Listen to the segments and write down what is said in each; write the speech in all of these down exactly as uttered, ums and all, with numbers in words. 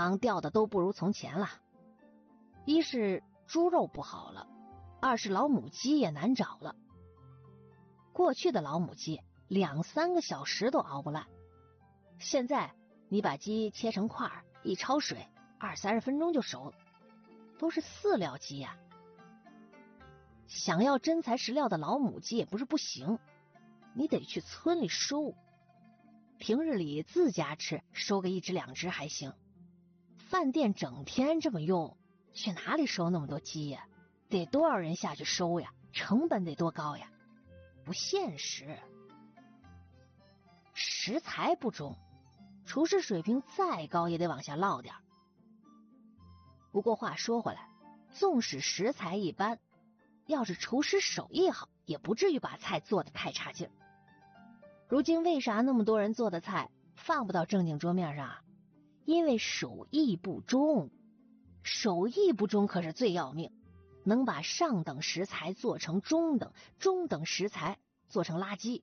汤调的都不如从前了。一是猪肉不好了，二是老母鸡也难找了。过去的老母鸡两三个小时都熬不烂，现在你把鸡切成块，一焯水，二三十分钟就熟了，都是饲料鸡呀、啊。想要真材实料的老母鸡也不是不行，你得去村里收。平日里自家吃，收个一只两只还行。饭店整天这么用，去哪里收那么多鸡呀？得多少人下去收呀？成本得多高呀？不现实。食材不中，厨师水平再高也得往下落点。不过话说回来，纵使食材一般，要是厨师手艺好，也不至于把菜做得太差劲。如今为啥那么多人做的菜放不到正经桌面上？因为手艺不中。手艺不中可是最要命，能把上等食材做成中等，中等食材做成垃圾。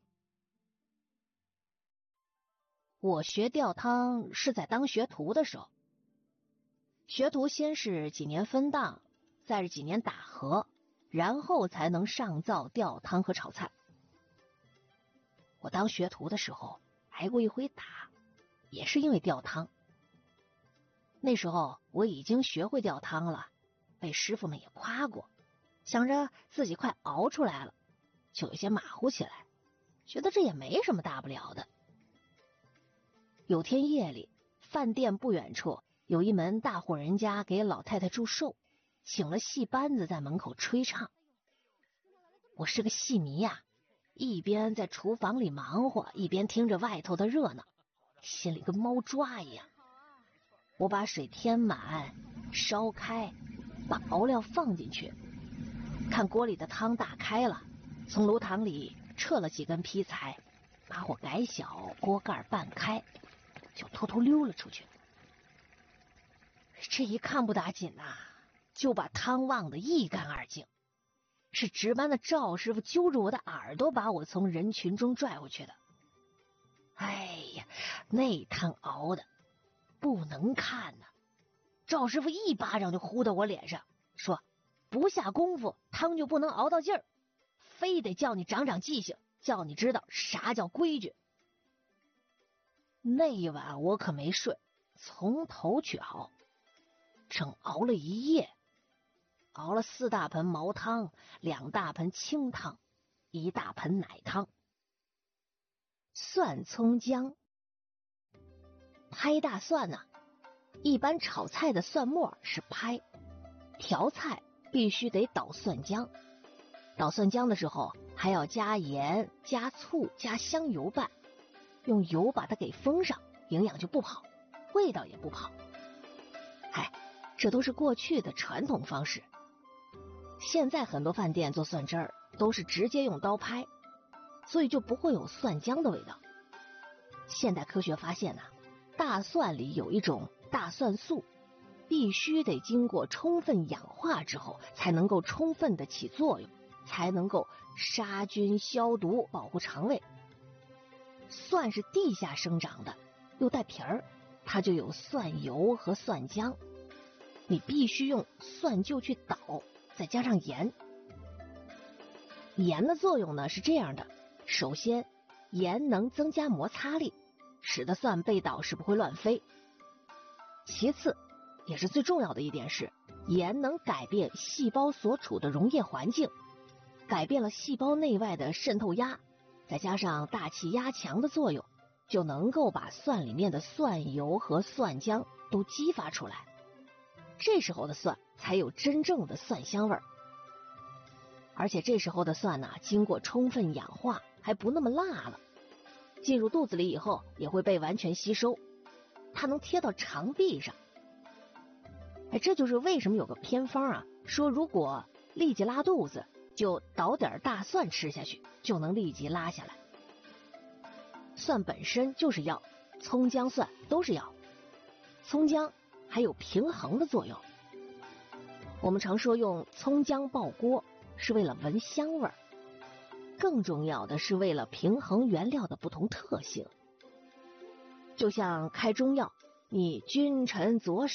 我学吊汤是在当学徒的时候，学徒先是几年分档，再是几年打荷，然后才能上灶吊汤和炒菜。我当学徒的时候挨过一回打，也是因为吊汤。那时候我已经学会吊汤了，被师傅们也夸过，想着自己快熬出来了，就有些马虎起来，觉得这也没什么大不了的。有天夜里，饭店不远处有一门大户人家给老太太祝寿，请了戏班子在门口吹唱。我是个戏迷呀、啊，一边在厨房里忙活，一边听着外头的热闹，心里跟猫抓一样。我把水添满，烧开，把熬料放进去，看锅里的汤打开了，从炉膛里撤了几根劈柴，把火改小，锅盖半开，就偷偷溜了出去。这一看不打紧呐、啊，就把汤忘得一干二净。是值班的赵师傅揪着我的耳朵，把我从人群中拽回去的。哎呀，那汤熬的不能看呐、啊！赵师傅一巴掌就呼到我脸上，说不下功夫汤就不能熬到劲儿，非得叫你长长记性，叫你知道啥叫规矩。那一晚我可没睡，从头去熬，整熬了一夜，熬了四大盆毛汤，两大盆清汤，一大盆奶汤。蒜葱姜，拍大蒜呢、啊，一般炒菜的蒜末是拍，调菜必须得捣蒜姜。捣蒜姜的时候还要加盐、加醋、加香油拌，用油把它给封上，营养就不跑，味道也不跑。哎，这都是过去的传统方式。现在很多饭店做蒜汁儿都是直接用刀拍，所以就不会有蒜姜的味道。现代科学发现呢、啊，大蒜里有一种大蒜素，必须得经过充分氧化之后，才能够充分的起作用，才能够杀菌消毒，保护肠胃。蒜是地下生长的，又带皮儿，它就有蒜油和蒜姜，你必须用蒜臼去捣，再加上盐。盐的作用呢是这样的，首先盐能增加摩擦力，使得蒜被捣时不会乱飞。其次也是最重要的一点是，盐能改变细胞所处的溶液环境，改变了细胞内外的渗透压，再加上大气压强的作用，就能够把蒜里面的蒜油和蒜姜都激发出来，这时候的蒜才有真正的蒜香味儿。而且这时候的蒜呢、啊，经过充分氧化，还不那么辣了，进入肚子里以后也会被完全吸收，它能贴到肠壁上。哎，这就是为什么有个偏方啊，说如果立即拉肚子，就捣点大蒜吃下去，就能立即拉下来。蒜本身就是药，葱姜蒜都是药，葱姜还有平衡的作用。我们常说用葱姜爆锅是为了闻香味儿，更重要的是为了平衡原料的不同特性。就像开中药，你君臣佐使